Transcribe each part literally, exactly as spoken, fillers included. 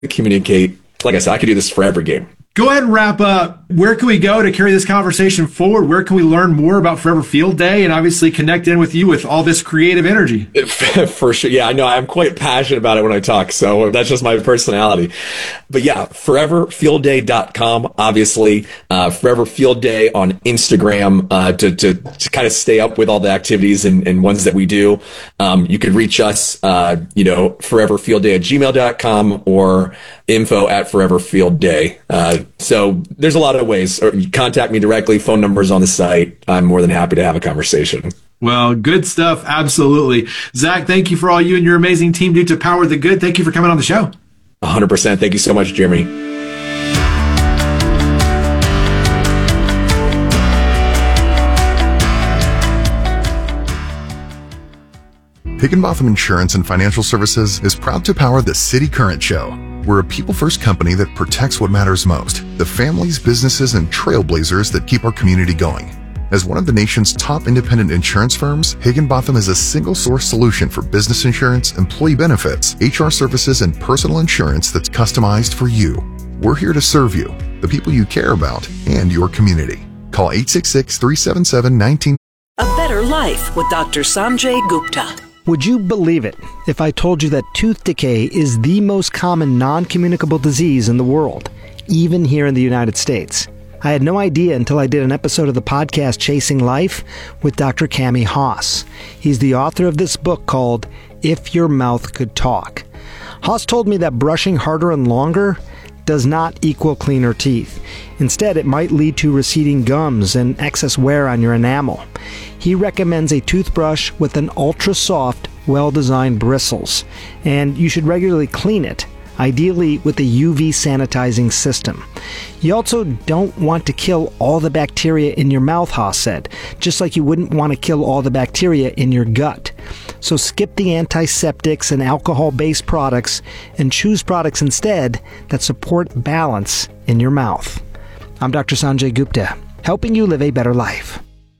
communicate. Like I said, I could do this for every game. Go ahead and wrap up. Where can we go to carry this conversation forward? Where can we learn more about Forever Field Day and obviously connect in with you with all this creative energy? For sure. Yeah, I know. I'm quite passionate about it when I talk, so that's just my personality. But yeah, forever field day dot com, obviously. Uh, Forever Field Day on Instagram uh, to, to, to kind of stay up with all the activities and, and ones that we do. Um, you could reach us, uh, you know, forever field day at gmail dot com or info at forever field day. Uh, so there's a lot of ways. Or you contact me directly. Phone numbers on the site. I'm more than happy to have a conversation. Well, good stuff. Absolutely. Zach, thank you for all you and your amazing team do to power the good. Thank you for coming on the show. one hundred percent. Thank you so much, Jeremy. Higginbotham Insurance and Financial Services is proud to power the City Current Show. We're a people-first company that protects what matters most, the families, businesses, and trailblazers that keep our community going. As one of the nation's top independent insurance firms, Higginbotham is a single-source solution for business insurance, employee benefits, H R services, and personal insurance that's customized for you. We're here to serve you, the people you care about, and your community. Call eight six six, three seven seven, one nine. A Better Life with Doctor Sanjay Gupta. Would you believe it if I told you that tooth decay is the most common non-communicable disease in the world, even here in the United States? I had no idea until I did an episode of the podcast Chasing Life with Doctor Cami Haas. He's the author of this book called If Your Mouth Could Talk. Haas told me that brushing harder and longer does not equal cleaner teeth. Instead, it might lead to receding gums and excess wear on your enamel. He recommends a toothbrush with an ultra-soft, well-designed bristles, and you should regularly clean it, ideally with a U V sanitizing system. You also don't want to kill all the bacteria in your mouth, Haas said, just like you wouldn't want to kill all the bacteria in your gut. So skip the antiseptics and alcohol-based products and choose products instead that support balance in your mouth. I'm Doctor Sanjay Gupta, helping you live a better life.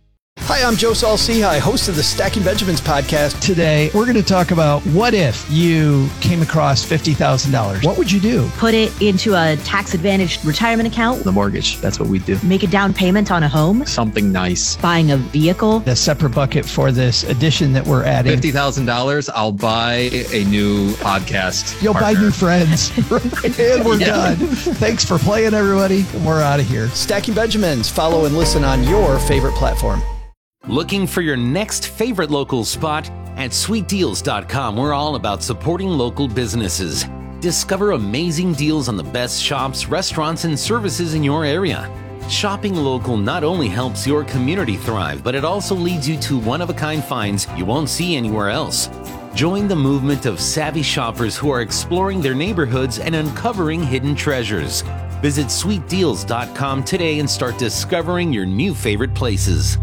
Hi, I'm Joe Saul-Sehy, host of the Stacking Benjamins podcast. Today, we're going to talk about what if you came across fifty thousand dollars? What would you do? Put it into a tax-advantaged retirement account. The mortgage, that's what we do. Make a down payment on a home. Something nice. Buying a vehicle. A separate bucket for this addition that we're adding. fifty thousand dollars, I'll buy a new podcast You'll partner. buy new friends. And we're Yeah. done. Thanks for playing, everybody. And we're out of here. Stacking Benjamins. Follow and listen on your favorite platform. Looking for your next favorite local spot? At sweet deals dot com, we're all about supporting local businesses. Discover amazing deals on the best shops, restaurants, and services in your area. Shopping local not only helps your community thrive, but it also leads you to one-of-a-kind finds you won't see anywhere else. Join the movement of savvy shoppers who are exploring their neighborhoods and uncovering hidden treasures. Visit sweet deals dot com today and start discovering your new favorite places.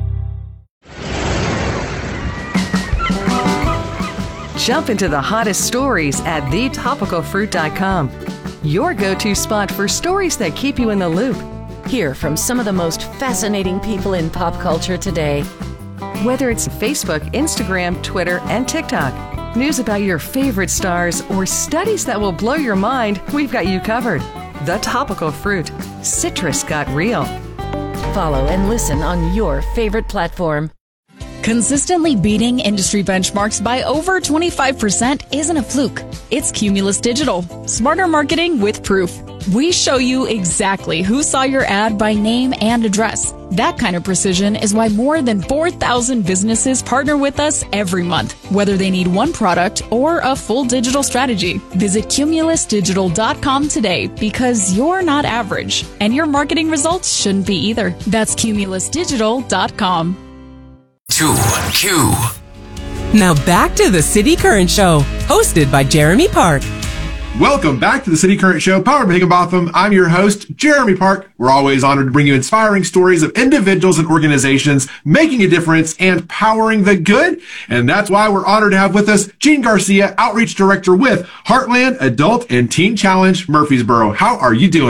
Jump into the hottest stories at the topical fruit dot com. Your go-to spot for stories that keep you in the loop. Hear from some of the most fascinating people in pop culture today. Whether it's Facebook, Instagram, Twitter, and TikTok, news about your favorite stars, or studies that will blow your mind, we've got you covered. The Topical Fruit. Citrus got real. Follow and listen on your favorite platform. Consistently beating industry benchmarks by over twenty-five percent isn't a fluke. It's Cumulus Digital. Smarter marketing with proof. We show you exactly who saw your ad by name and address. That kind of precision is why more than four thousand businesses partner with us every month, whether they need one product or a full digital strategy. Visit cumulus digital dot com today because you're not average, and your marketing results shouldn't be either. That's cumulus digital dot com. two Q. Now back to the City Current Show, hosted by Jeremy Park. Welcome back to the City Current Show, powered by Higginbotham. I'm your host, Jeremy Park. We're always honored to bring you inspiring stories of individuals and organizations making a difference and powering the good. And that's why we're honored to have with us Gene Garcia, Outreach Director with Heartland Adult and Teen Challenge Murfreesboro. How are you doing?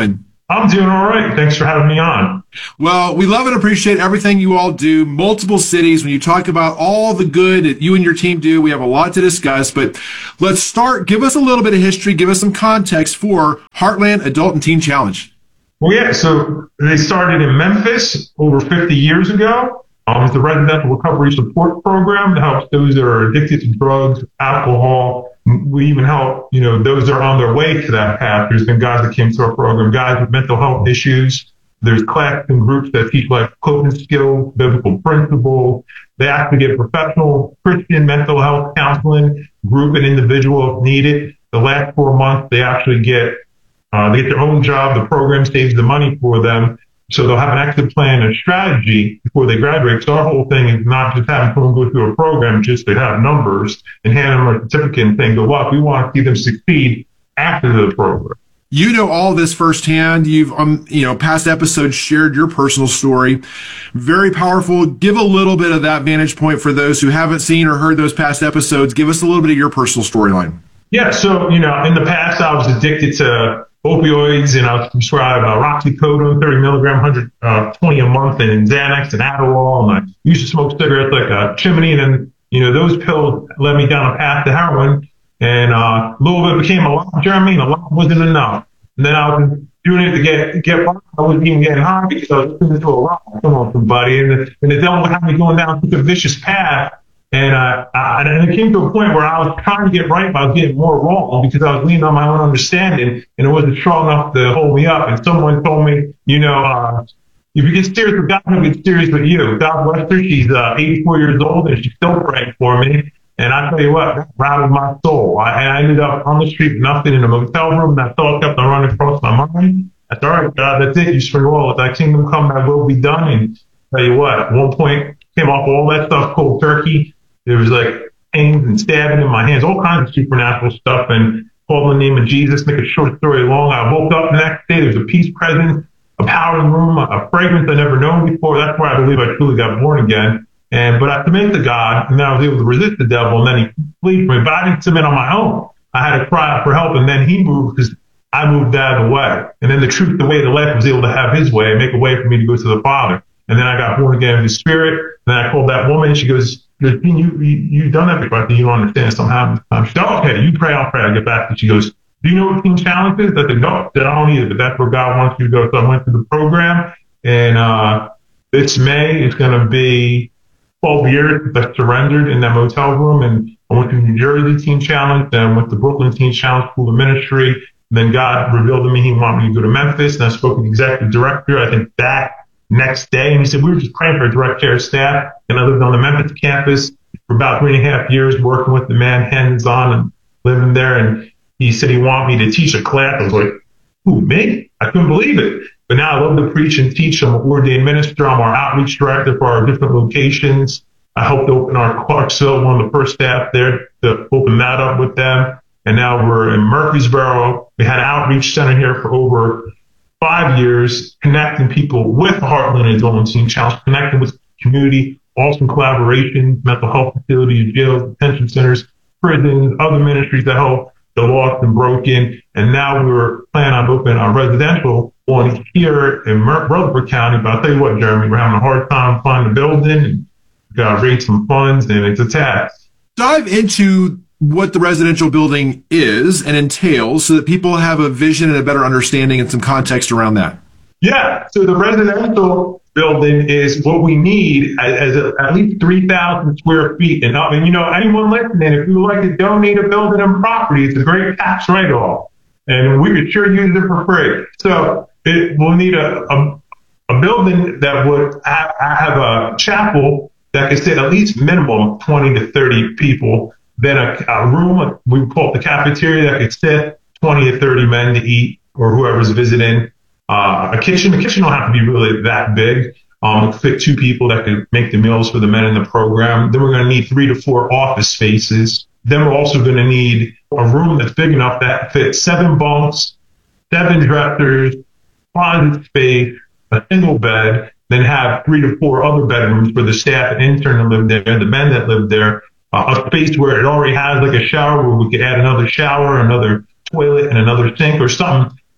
I'm doing all right. Thanks for having me on. Well, we love and appreciate everything you all do. Multiple cities. When you talk about all the good that you and your team do, we have a lot to discuss. But let's start. Give us a little bit of history. Give us some context for Heartland Adult and Teen Challenge. Well, yeah. So they started in Memphis over fifty years ago. Um, it's a residential recovery support program that helps those that are addicted to drugs, alcohol. We even help, you know, those that are on their way to that path. There's been guys that came to our program, guys with mental health issues. There's classes and groups that teach like coping skills, biblical principles. They actually get professional Christian mental health counseling, group and individual if needed. The last four months, they actually get, uh, they get their own job. The program saves the money for them. So they'll have an exit plan and strategy before they graduate. So our whole thing is not just having someone go through a program just to have numbers and hand them a certificate and saying, good luck. We want to see them succeed after the program. You know all this firsthand. You've, um, you know, past episodes shared your personal story. Very powerful. Give a little bit of that vantage point for those who haven't seen or heard those past episodes. Give us a little bit of your personal storyline. Yeah. So, you know, in the past, I was addicted to opioids, and I was prescribed uh, roxycodone, thirty milligram, one hundred twenty a month, and Xanax and Adderall. And I used to smoke cigarettes like a chimney. And then, you know, those pills led me down a path to heroin. And uh, a little bit became a lot, Jeremy, and a lot wasn't enough. And then I was doing it to get get I wasn't even getting high because I was listening to a lot. Come on, somebody. And the, and the devil had me going down such a vicious path. And, uh, I, and it came to a point where I was trying to get right, but I was getting more wrong because I was leaning on my own understanding, and it wasn't strong enough to hold me up. And someone told me, you know, uh, if you get serious with God, he'll get serious with you. Doc Wester, she's uh, eighty-four years old, and she's still praying for me. And I tell you what, that rattled my soul. I, I ended up on the street with nothing in a motel room. That thought kept on running across my mind. I thought, all right, God, that's it. You spring all. Thy kingdom come, thy will be done. And tell you what, at one point, came off all that stuff cold turkey. There was like pains and stabbing in my hands, all kinds of supernatural stuff, and called the name of Jesus. Make a short story long. I woke up the next day. There was a peace presence, a power in the room, a fragrance I'd never known before. That's where I believe I truly got born again. And but I submitted to God, and then I was able to resist the devil, and then he fleed from me. But I didn't submit on my own. I had to cry out for help, and then he moved because I moved out of the way. And then the truth, the way, the life was able to have his way and make a way for me to go to the Father. And then I got born again in the Spirit. And then I called that woman, and she goes, You, you, you've done that before. I said, you don't understand. Somehow, um, she said, oh, okay, you pray, I'll pray. I get back. And she goes, do you know what Teen Challenge is? I said, no, I said, I don't either, but that's where God wants you to go. So I went through the program, and uh, this May it's going to be twelve years that I surrendered in that motel room. And I went to New Jersey Teen Challenge, then I went to Brooklyn Teen Challenge School of Ministry. And then God revealed to me he wanted me to go to Memphis, and I spoke with the executive director. I think that next day, and he said, we were just praying for a direct care staff, and I lived on the Memphis campus for about three and a half years, working with the man hands-on and living there, and he said he wanted me to teach a class. I was like, who, me? I couldn't believe it. But now I love to preach and teach. I'm an ordained minister. I'm our outreach director for our different locations. I helped open our Clarksville, one of the first staff there, to open that up with them. And now we're in Murfreesboro. We had an outreach center here for over five years, connecting people with Heartland Adult and Teen Challenge, connecting with the community, awesome collaboration, mental health facilities, jails, detention centers, prisons, other ministries that help the lost and broken. And now we're planning on opening a residential one here in Rutherford County. But I'll tell you what, Jeremy, we're having a hard time finding a building, and we've got to raise some funds, and it's a task. Dive into what the residential building is and entails so that people have a vision and a better understanding and some context around that. Yeah. So the residential building is what we need as, as a, at least three thousand square feet. And, and, you know, anyone listening, if you would like to donate a building and property, it's a great tax write-off. And we could sure use it for free. So it, we'll need a, a, a building that would have, have a chapel that could sit at least minimum twenty to thirty people. Then a, a room, we call it the cafeteria, that could sit twenty to thirty men to eat, or whoever's visiting. Uh, a kitchen, the kitchen don't have to be really that big. Um, it could fit two people that could make the meals for the men in the program. Then we're going to need three to four office spaces. Then we're also going to need a room that's big enough that fits seven bunks, seven dressers, closet space, a single bed, then have three to four other bedrooms for the staff and intern that live there, the men that live there. Uh, a space where it already has like a shower where we could add another shower, another toilet, and another sink or something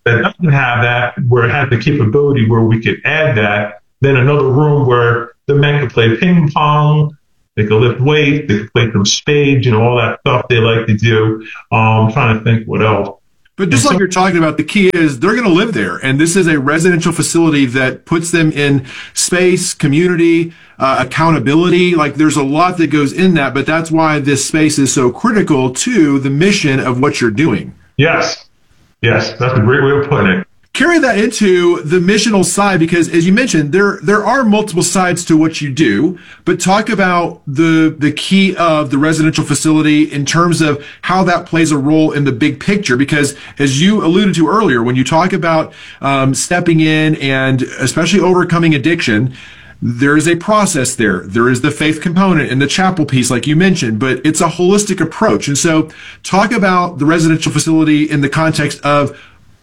that doesn't have that, where it has the capability where we could add that. Then another room where the men could play ping pong, they could lift weights, they could play some spades, you know, all that stuff they like to do. Um, I'm trying to think what else. But just like you're talking about, the key is they're going to live there. And this is a residential facility that puts them in space, community, uh, accountability. Like there's a lot that goes in that, but that's why this space is so critical to the mission of what you're doing. Yes. Yes. That's a great way of putting it. Carry that into the missional side, because as you mentioned, there there are multiple sides to what you do, but talk about the the key of the residential facility in terms of how that plays a role in the big picture. Because as you alluded to earlier, when you talk about um, stepping in and especially overcoming addiction, there is a process there. There is the faith component and the chapel piece, like you mentioned, but it's a holistic approach. And so talk about the residential facility in the context of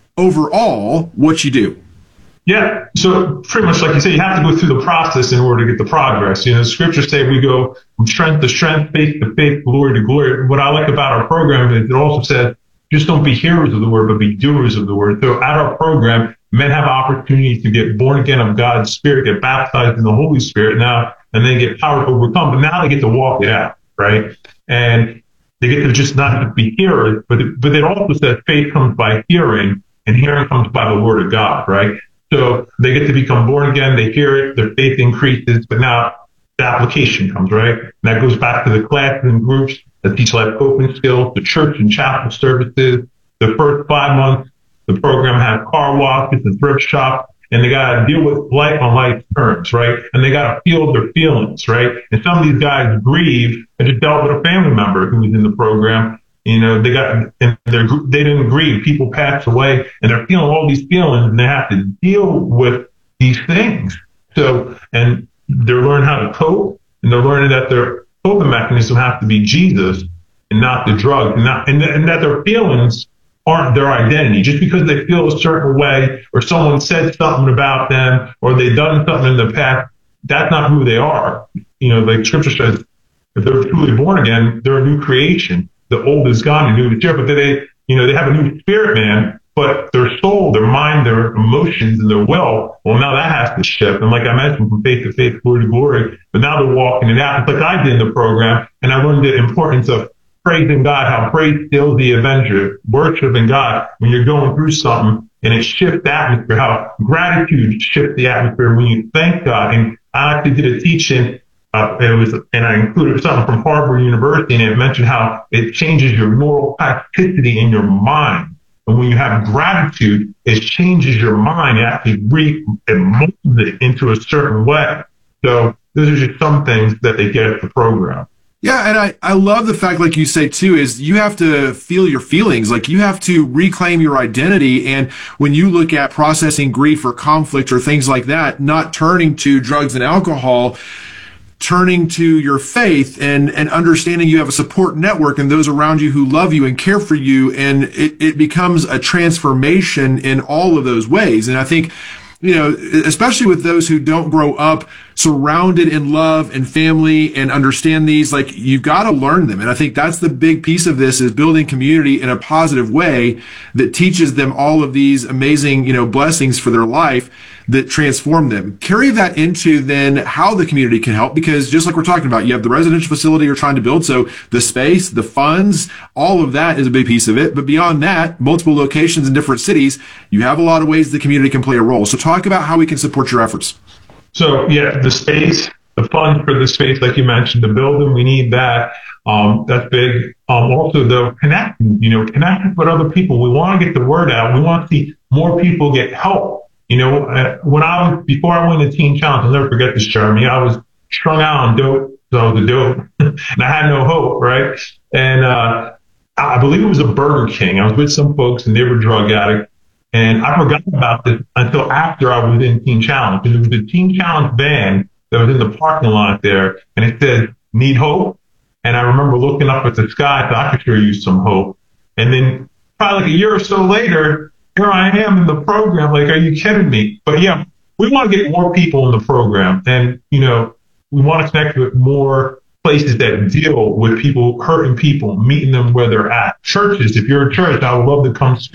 overall what you do. Yeah. So pretty much like you say, you have to go through the process in order to get the progress. You know, the scriptures say we go from strength to strength, faith to faith, glory to glory. What I like about our program is it also says, just don't be hearers of the word, but be doers of the word. So at our program, men have opportunities to get born again of God's Spirit, get baptized in the Holy Spirit now, and they get power to overcome. But now they get to walk it out, right? And they get to just not just be hearers, but it, but it also says faith comes by hearing, and hearing comes by the word of God, right? So they get to become born again, they hear it, their faith increases, but now the application comes, right? And that goes back to the classes and groups that teach life coping skills, the church and chapel services. The first five months, the program has car washes and thrift shop, and they got to deal with life on life terms, right? And they got to feel their feelings, right? And some of these guys grieve and just dealt with a family member who was in the program. You know, they got, and they're, they didn't grieve. People passed away and they're feeling all these feelings and they have to deal with these things. So, and they're learning how to cope, and they're learning that their coping mechanism has to be Jesus and not the drug, and not, and, and that their feelings aren't their identity. Just because they feel a certain way or someone said something about them or they've done something in the past, that's not who they are. You know, like scripture says, if they're truly born again, they're a new creation. The old is gone, the new is here, but they, you know, they have a new spirit, man, but their soul, their mind, their emotions, and their will, well, now that has to shift. And like I mentioned, from faith to faith, glory to glory, but now they're walking it out. It's like I did in the program, and I learned the importance of praising God, how praise still the avenger, worshiping God when you're going through something, and it shifts the atmosphere, how gratitude shifts the atmosphere when you thank God. And I actually did a teaching. Uh, it was, and I included something from Harvard University, and it mentioned how it changes your neuroplasticity in your mind. And when you have gratitude, it changes your mind. It actually re, it molds it into a certain way. So those are just some things that they get at the program. Yeah, and I, I love the fact, like you say, too, is you have to feel your feelings. Like, you have to reclaim your identity. And when you look at processing grief or conflict or things like that, not turning to drugs and alcohol, turning to your faith and, and understanding you have a support network and those around you who love you and care for you. And it, it becomes a transformation in all of those ways. And I think, you know, especially with those who don't grow up surrounded in love and family and understand these, like, you've got to learn them. And I think that's the big piece of this, is building community in a positive way that teaches them all of these amazing, you know, blessings for their life that transform them. Carry that into then how the community can help, because just like we're talking about, you have the residential facility you're trying to build. So the space, the funds, all of that is a big piece of it. But beyond that, multiple locations in different cities, you have a lot of ways the community can play a role. So talk about how we can support your efforts. So yeah, the space, the funds for the space, like you mentioned, the building, we need that. Um, that's big. Um, also the connecting, you know, connecting with other people. We want to get the word out. We want to see more people get help. You know, uh, when I was, before I went to Teen Challenge, I'll never forget this, Jeremy, I was strung out on dope, so I was a dope, and I had no hope, right? And, uh, I believe it was a Burger King. I was with some folks and they were drug addicts, and I forgot about this until after I was in Teen Challenge. And it was a Teen Challenge van that was in the parking lot there, and it said, need hope? And I remember looking up at the sky, so I could sure use some hope. And then probably like a year or so later, here I am in the program. Like, are you kidding me? But yeah, we want to get more people in the program. And, you know, we want to connect with more places that deal with people, hurting people, meeting them where they're at. Churches, if you're a church, I would love to come speak.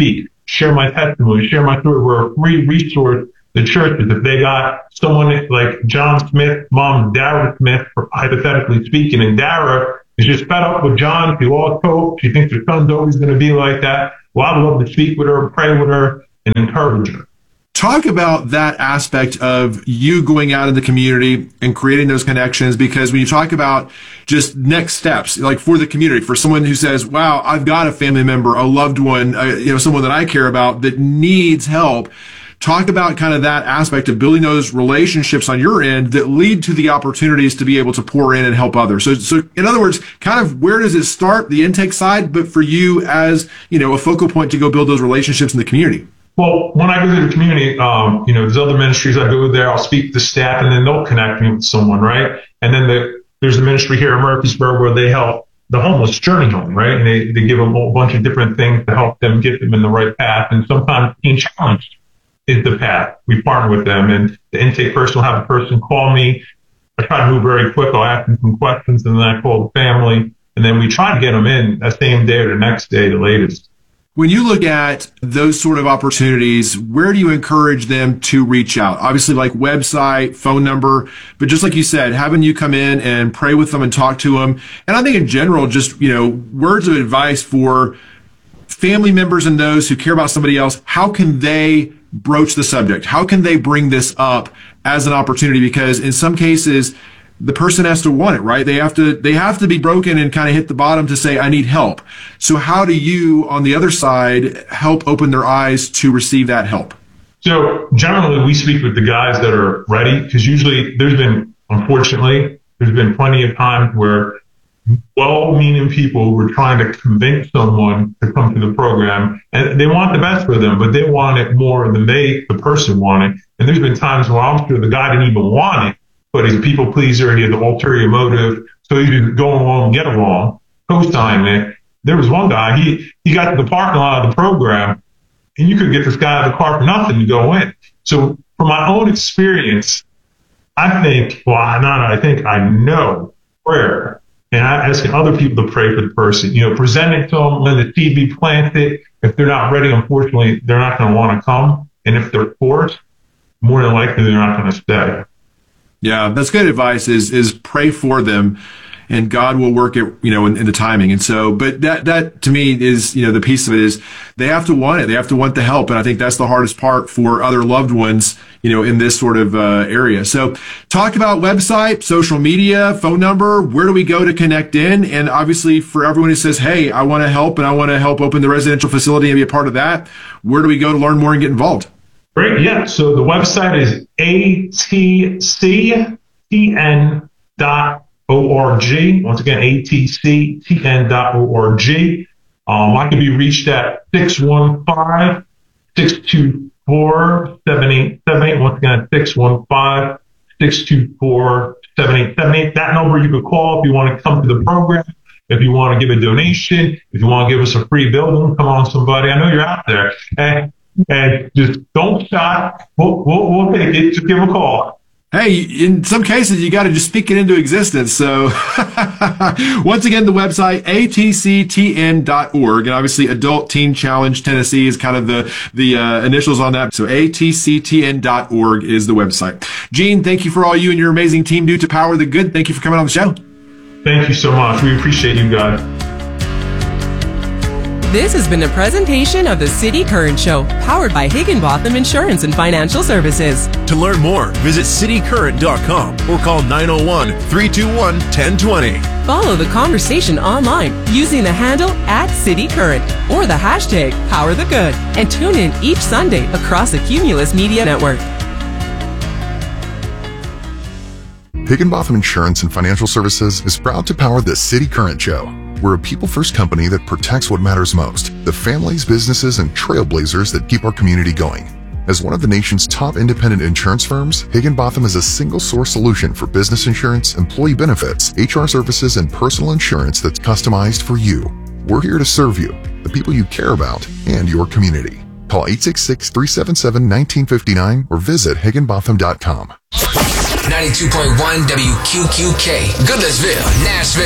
share my testimony, share my story. We're a free resource to churches. If they got someone like John Smith, mom, Dara Smith, hypothetically speaking, and Dara is just fed up with John. She lost hope. She thinks her son's always going to be like that. Well, I would love to speak with her, pray with her, and encourage her. Talk about that aspect of you going out in the community and creating those connections, because when you talk about just next steps, like for the community, for someone who says, wow, I've got a family member, a loved one, uh, you know, someone that I care about that needs help. Talk about kind of that aspect of building those relationships on your end that lead to the opportunities to be able to pour in and help others. So, so in other words, kind of where does it start, the intake side, but for you as, you know, a focal point to go build those relationships in the community? Well, when I go to the community, um, you know, there's other ministries. I go there, I'll speak to the staff, and then they'll connect me with someone, right? And then the, there's a ministry here in Murfreesboro where they help the homeless journey home, right? And they, they give them a whole bunch of different things to help them get them in the right path. And sometimes Teen Challenge is the path. We partner with them, and the intake person will have a person call me. I try to move very quick. I'll ask them some questions, and then I call the family, and then we try to get them in that same day or the next day, the latest. When you look at those sort of opportunities, where do you encourage them to reach out? Obviously, like website, phone number, but just like you said, having you come in and pray with them and talk to them. And I think in general, just, you know, words of advice for family members and those who care about somebody else. How can they broach the subject? How can they bring this up as an opportunity? Because in some cases, the person has to want it, right? They have to, they have to be broken and kind of hit the bottom to say, I need help. So how do you, on the other side, help open their eyes to receive that help? So generally we speak with the guys that are ready, because usually there's been, unfortunately, there's been plenty of times where well-meaning people were trying to convince someone to come to the program, and they want the best for them, but they want it more than they, the person, wanted. And there's been times where I'm sure the guy didn't even want it, but he's a people pleaser, he has an ulterior motive, so he's just going along and get along, co-signing it. There was one guy, he, he got to the parking lot of the program, and you could get this guy out of the car for nothing to go in. So from my own experience, I think, well, not I think, I know prayer. And I ask other people to pray for the person, you know, present it to them, let the seed be planted. If they're not ready, unfortunately, they're not going to want to come. And if they're forced, more than likely, they're not going to stay. Yeah, that's good advice, is, is pray for them, and God will work it, you know, in, in the timing. And so, but that, that to me is, you know, the piece of it is they have to want it. They have to want the help. And I think that's the hardest part for other loved ones, you know, in this sort of uh, area. So talk about website, social media, phone number. Where do we go to connect in? And obviously for everyone who says, hey, I want to help and I want to help open the residential facility and be a part of that, where do we go to learn more and get involved? Great. Yeah. So the website is A T C T N dot org. Once again, A T C T N dot org. Um, I can be reached at six one five, six two four, seven eight seven eight. Once again, six one five, six two four, seven eight seven eight. That number you could call if you want to come to the program, if you want to give a donation, if you want to give us a free building. Come on, somebody. I know you're out there. And, and just don't stop. We'll, we'll, we'll take it. Just give a call. Hey, in some cases, you got to just speak it into existence. So once again, the website, A T C T N dot org, and obviously Adult Teen Challenge Tennessee is kind of the, the uh, initials on that. So A T C T N dot org is the website. Gene, thank you for all you and your amazing team do to power the good. Thank you for coming on the show. Thank you so much. We appreciate you guys. This has been a presentation of the City Current Show, powered by Higginbotham Insurance and Financial Services. To learn more, visit city current dot com or call nine oh one, three two one, one oh two oh. Follow the conversation online using the handle at City Current or the hashtag Power the Good, and tune in each Sunday across the Cumulus Media Network. Higginbotham Insurance and Financial Services is proud to power the City Current Show. We're a people-first company that protects what matters most, the families, businesses, and trailblazers that keep our community going. As one of the nation's top independent insurance firms, Higginbotham is a single-source solution for business insurance, employee benefits, H R services, and personal insurance that's customized for you. We're here to serve you, the people you care about, and your community. Call eight six six, three seven seven, one nine five nine or visit higginbotham dot com. ninety-two point one W Q Q K, Goodlettsville, Nashville.